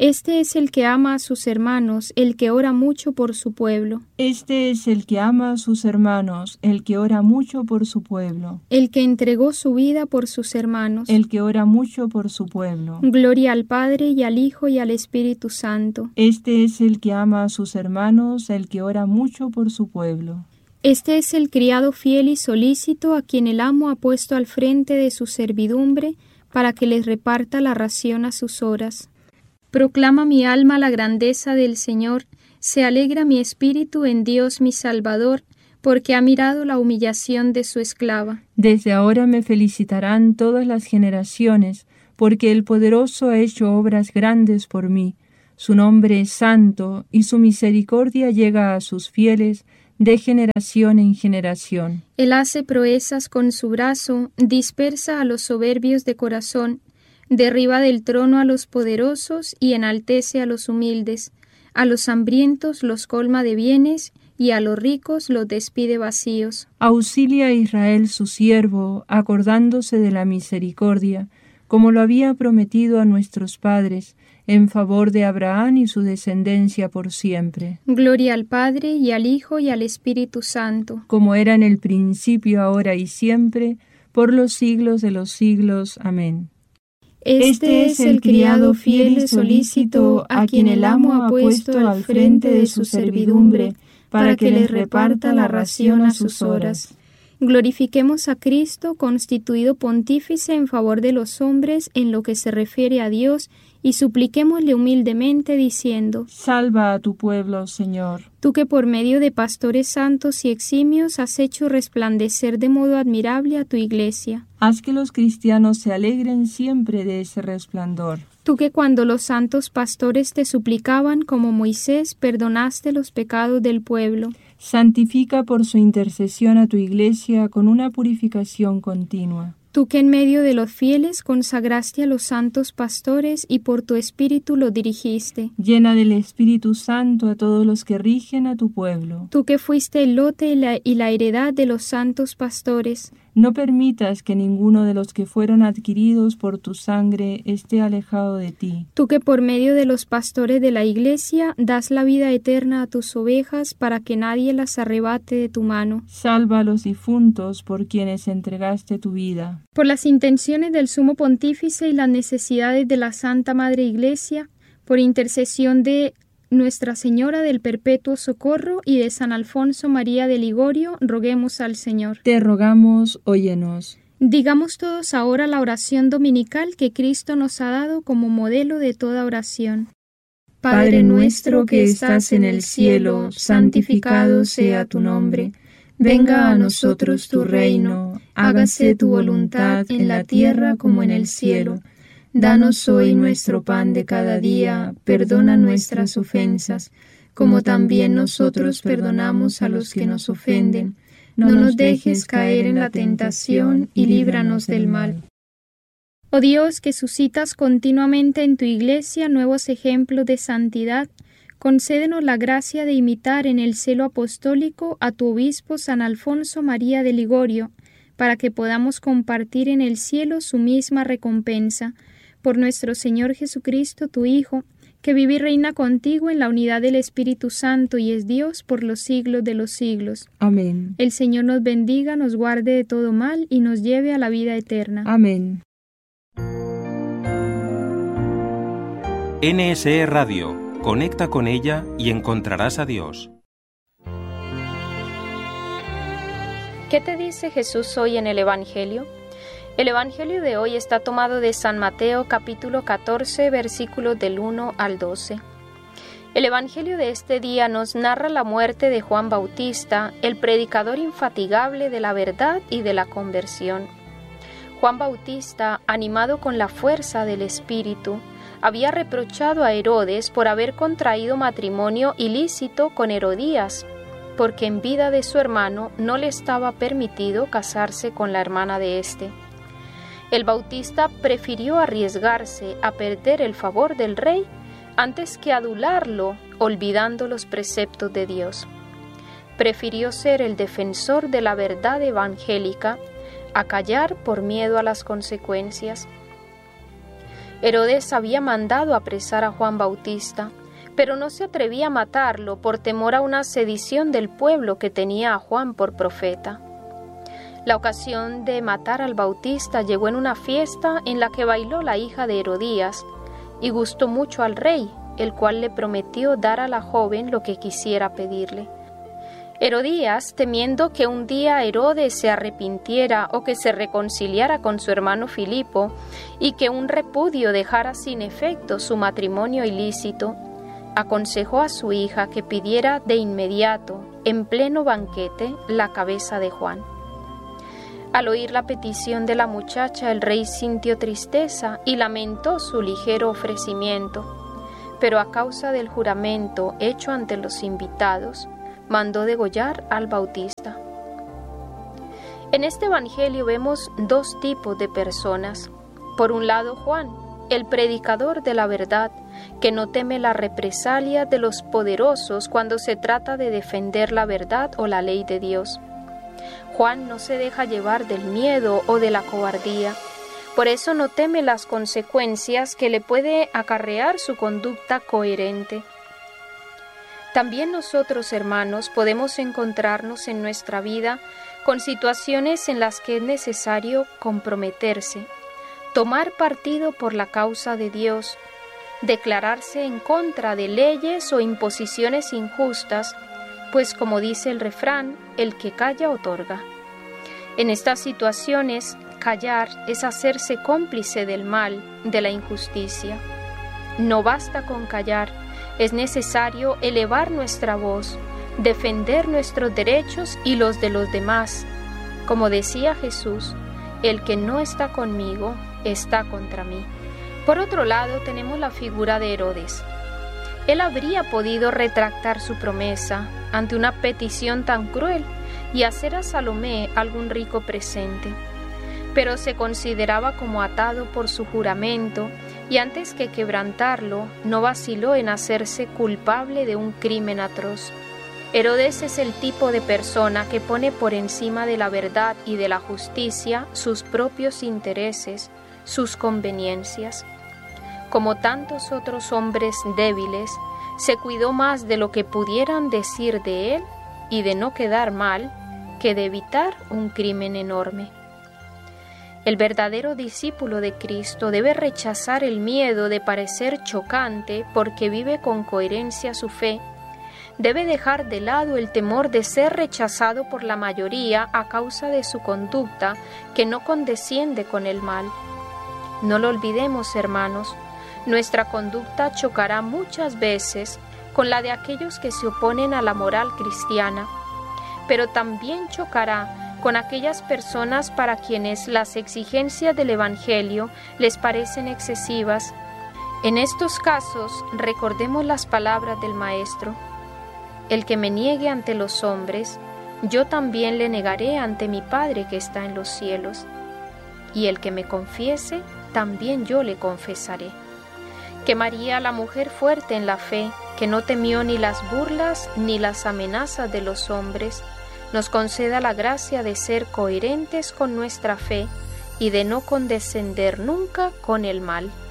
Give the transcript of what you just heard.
Este es el que ama a sus hermanos, el que ora mucho por su pueblo. Este es el que ama a sus hermanos, el que ora mucho por su pueblo. El que entregó su vida por sus hermanos. El que ora mucho por su pueblo. Gloria al Padre, y al Hijo, y al Espíritu Santo. Este es el que ama a sus hermanos, el que ora mucho por su pueblo. Este es el criado fiel y solícito a quien el amo ha puesto al frente de su servidumbre para que les reparta la ración a sus horas. Proclama mi alma la grandeza del Señor, se alegra mi espíritu en Dios mi Salvador, porque ha mirado la humillación de su esclava. Desde ahora me felicitarán todas las generaciones, porque el Poderoso ha hecho obras grandes por mí. Su nombre es santo, y su misericordia llega a sus fieles de generación en generación. Él hace proezas con su brazo, dispersa a los soberbios de corazón, derriba del trono a los poderosos y enaltece a los humildes. A los hambrientos los colma de bienes y a los ricos los despide vacíos. Auxilia a Israel su siervo, acordándose de la misericordia, como lo había prometido a nuestros padres, en favor de Abraham y su descendencia por siempre. Gloria al Padre, y al Hijo, y al Espíritu Santo. Como era en el principio, ahora y siempre, por los siglos de los siglos. Amén. Este es el criado fiel y solícito a quien el amo ha puesto al frente de su servidumbre, para que les reparta la ración a sus horas. Glorifiquemos a Cristo, constituido pontífice en favor de los hombres en lo que se refiere a Dios, y supliquémosle humildemente diciendo: Salva a tu pueblo, Señor. Tú que por medio de pastores santos y eximios has hecho resplandecer de modo admirable a tu Iglesia. Haz que los cristianos se alegren siempre de ese resplandor. Tú que cuando los santos pastores te suplicaban como Moisés, perdonaste los pecados del pueblo. Santifica por su intercesión a tu Iglesia con una purificación continua. Tú que en medio de los fieles consagraste a los santos pastores y por tu Espíritu lo dirigiste. Llena del Espíritu Santo a todos los que rigen a tu pueblo. Tú que fuiste el lote y la heredad de los santos pastores. No permitas que ninguno de los que fueron adquiridos por tu sangre esté alejado de ti. Tú que por medio de los pastores de la Iglesia das la vida eterna a tus ovejas para que nadie las arrebate de tu mano. Salva a los difuntos por quienes entregaste tu vida. Por las intenciones del Sumo Pontífice y las necesidades de la Santa Madre Iglesia, por intercesión de Nuestra Señora del Perpetuo Socorro y de San Alfonso María de Ligorio, roguemos al Señor. Te rogamos, óyenos. Digamos todos ahora la oración dominical que Cristo nos ha dado como modelo de toda oración. Padre nuestro que estás en el cielo, santificado sea tu nombre. Venga a nosotros tu reino, hágase tu voluntad en la tierra como en el cielo. Danos hoy nuestro pan de cada día, perdona nuestras ofensas, como también nosotros perdonamos a los que nos ofenden. No nos dejes caer en la tentación y líbranos del mal. Oh Dios, que suscitas continuamente en tu Iglesia nuevos ejemplos de santidad, concédenos la gracia de imitar en el celo apostólico a tu obispo San Alfonso María de Ligorio, para que podamos compartir en el cielo su misma recompensa. Por nuestro Señor Jesucristo, tu Hijo, que vive y reina contigo en la unidad del Espíritu Santo y es Dios por los siglos de los siglos. Amén. El Señor nos bendiga, nos guarde de todo mal y nos lleve a la vida eterna. Amén. NSE Radio. Conecta con ella y encontrarás a Dios. ¿Qué te dice Jesús hoy en el Evangelio? El Evangelio de hoy está tomado de San Mateo capítulo 14, versículos del 1 al 12. El Evangelio de este día nos narra la muerte de Juan Bautista, el predicador infatigable de la verdad y de la conversión. Juan Bautista, animado con la fuerza del Espíritu, había reprochado a Herodes por haber contraído matrimonio ilícito con Herodías, porque en vida de su hermano no le estaba permitido casarse con la hermana de éste. El Bautista prefirió arriesgarse a perder el favor del rey antes que adularlo, olvidando los preceptos de Dios. Prefirió ser el defensor de la verdad evangélica a callar por miedo a las consecuencias. Herodes había mandado apresar a Juan Bautista, pero no se atrevía a matarlo por temor a una sedición del pueblo que tenía a Juan por profeta. La ocasión de matar al Bautista llegó en una fiesta en la que bailó la hija de Herodías, y gustó mucho al rey, el cual le prometió dar a la joven lo que quisiera pedirle. Herodías, temiendo que un día Herodes se arrepintiera o que se reconciliara con su hermano Filipo, y que un repudio dejara sin efecto su matrimonio ilícito, aconsejó a su hija que pidiera de inmediato, en pleno banquete, la cabeza de Juan. Al oír la petición de la muchacha, el rey sintió tristeza y lamentó su ligero ofrecimiento, pero a causa del juramento hecho ante los invitados, mandó degollar al Bautista. En este evangelio vemos dos tipos de personas. Por un lado, Juan, el predicador de la verdad, que no teme la represalia de los poderosos cuando se trata de defender la verdad o la ley de Dios. Juan no se deja llevar del miedo o de la cobardía, por eso no teme las consecuencias que le puede acarrear su conducta coherente. También nosotros, hermanos, podemos encontrarnos en nuestra vida con situaciones en las que es necesario comprometerse, tomar partido por la causa de Dios, declararse en contra de leyes o imposiciones injustas, pues como dice el refrán, el que calla otorga. En estas situaciones, callar es hacerse cómplice del mal, de la injusticia. No basta con callar, es necesario elevar nuestra voz, defender nuestros derechos y los de los demás. Como decía Jesús, el que no está conmigo, está contra mí. Por otro lado, tenemos la figura de Herodes. Él habría podido retractar su promesa ante una petición tan cruel y hacer a Salomé algún rico presente, pero se consideraba como atado por su juramento y antes que quebrantarlo, no vaciló en hacerse culpable de un crimen atroz. Herodes es el tipo de persona que pone por encima de la verdad y de la justicia sus propios intereses, sus conveniencias. Como tantos otros hombres débiles, se cuidó más de lo que pudieran decir de él y de no quedar mal que de evitar un crimen enorme. El verdadero discípulo de Cristo debe rechazar el miedo de parecer chocante porque vive con coherencia su fe. Debe dejar de lado el temor de ser rechazado por la mayoría a causa de su conducta que no condesciende con el mal. No lo olvidemos, hermanos, nuestra conducta chocará muchas veces con la de aquellos que se oponen a la moral cristiana, pero también chocará con aquellas personas para quienes las exigencias del Evangelio les parecen excesivas. En estos casos, recordemos las palabras del Maestro: el que me niegue ante los hombres, yo también le negaré ante mi Padre que está en los cielos, y el que me confiese, también yo le confesaré. Que María, la mujer fuerte en la fe, que no temió ni las burlas ni las amenazas de los hombres, nos conceda la gracia de ser coherentes con nuestra fe y de no condescender nunca con el mal.